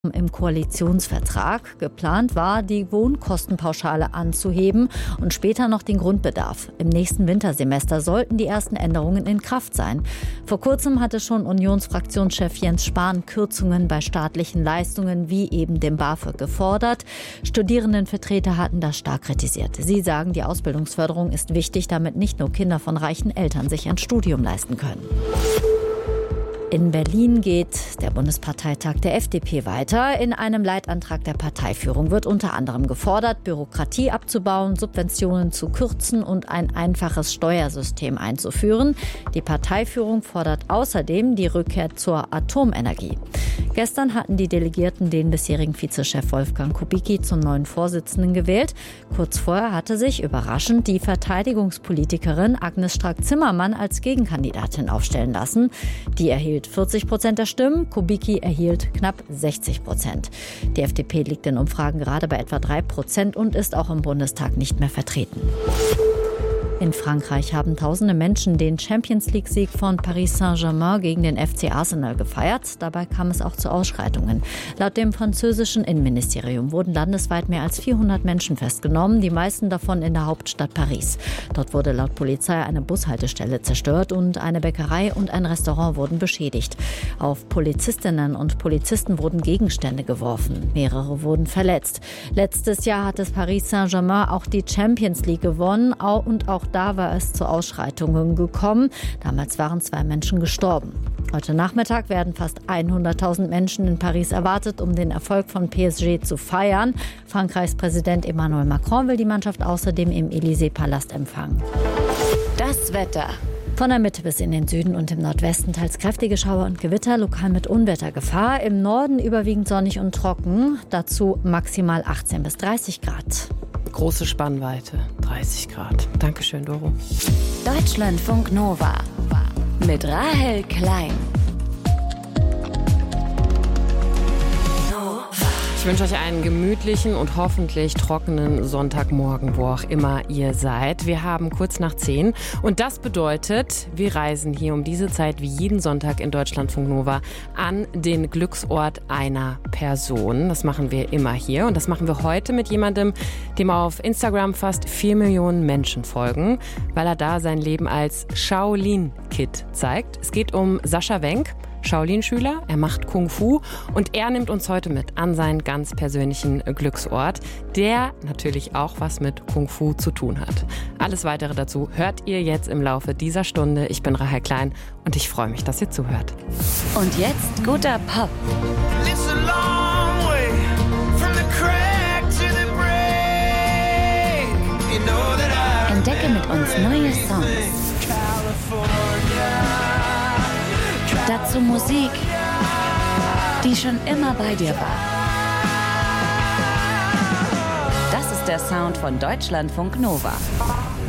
im Koalitionsvertrag. Geplant war, die Wohnkostenpauschale anzuheben und später noch den Grundbedarf. Im nächsten Wintersemester sollten die ersten Änderungen in Kraft sein. Vor kurzem hatte schon Unionsfraktionschef Jens Spahn Kürzungen bei staatlichen Leistungen wie eben dem BAföG gefordert. Studierendenvertreter hatten das stark kritisiert. Sie sagen, die Ausbildungsförderung ist wichtig, damit nicht nur Kinder von reichen Eltern sich ein Studium leisten können. In Berlin geht der Bundesparteitag der FDP weiter. In einem Leitantrag der Parteiführung wird unter anderem gefordert, Bürokratie abzubauen, Subventionen zu kürzen und ein einfaches Steuersystem einzuführen. Die Parteiführung fordert außerdem die Rückkehr zur Atomenergie. Gestern hatten die Delegierten den bisherigen Vizechef Wolfgang Kubicki zum neuen Vorsitzenden gewählt. Kurz vorher hatte sich überraschend die Verteidigungspolitikerin Agnes Strack-Zimmermann als Gegenkandidatin aufstellen lassen. Die erhielt 40% der Stimmen, Kubicki erhielt knapp 60%. Die FDP liegt in Umfragen gerade bei etwa 3% und ist auch im Bundestag nicht mehr vertreten. In Frankreich haben tausende Menschen den Champions-League-Sieg von Paris Saint-Germain gegen den FC Arsenal gefeiert. Dabei kam es auch zu Ausschreitungen. Laut dem französischen Innenministerium wurden landesweit mehr als 400 Menschen festgenommen, die meisten davon in der Hauptstadt Paris. Dort wurde laut Polizei eine Bushaltestelle zerstört und eine Bäckerei und ein Restaurant wurden beschädigt. Auf Polizistinnen und Polizisten wurden Gegenstände geworfen. Mehrere wurden verletzt. Letztes Jahr hat das Paris Saint-Germain auch die Champions League gewonnen und auch da war es zu Ausschreitungen gekommen. Damals waren 2 Menschen gestorben. Heute Nachmittag werden fast 100.000 Menschen in Paris erwartet, um den Erfolg von PSG zu feiern. Frankreichs Präsident Emmanuel Macron will die Mannschaft außerdem im Élysée-Palast empfangen. Das Wetter. Von der Mitte bis in den Süden und im Nordwesten teils kräftige Schauer und Gewitter, lokal mit Unwettergefahr. Im Norden überwiegend sonnig und trocken, dazu maximal 18 bis 30 Grad. Große Spannweite, 30 Grad. Dankeschön, Doro. Deutschlandfunk Nova mit Rahel Klein. Ich wünsche euch einen gemütlichen und hoffentlich trockenen Sonntagmorgen, wo auch immer ihr seid. Wir haben kurz nach 10 und das bedeutet, wir reisen hier um diese Zeit wie jeden Sonntag in Deutschlandfunk Nova an den Glücksort einer Person. Das machen wir immer hier und das machen wir heute mit jemandem, dem auf Instagram fast 4 Millionen Menschen folgen, weil er da sein Leben als Shaolin-Kid zeigt. Es geht um Sascha Wenk. Shaolin-Schüler, er macht Kung Fu und er nimmt uns heute mit an seinen ganz persönlichen Glücksort, der natürlich auch was mit Kung Fu zu tun hat. Alles Weitere dazu hört ihr jetzt im Laufe dieser Stunde. Ich bin Rahel Klein und ich freue mich, dass ihr zuhört. Und jetzt guter Pop. Entdecke mit uns neue Songs. Dazu Musik, die schon immer bei dir war. Das ist der Sound von Deutschlandfunk Nova.